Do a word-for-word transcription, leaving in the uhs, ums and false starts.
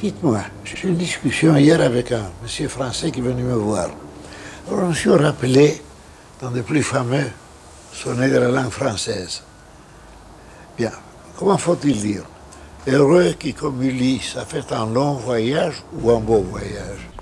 Dites-moi, j'ai eu une discussion hier avec un monsieur français qui est venu me voir. Alors, je me suis rappelé dans des plus fameux sonnets de la langue française. Bien, comment faut-il dire? Heureux qui, comme Ulysse, a fait un long voyage ou un beau voyage?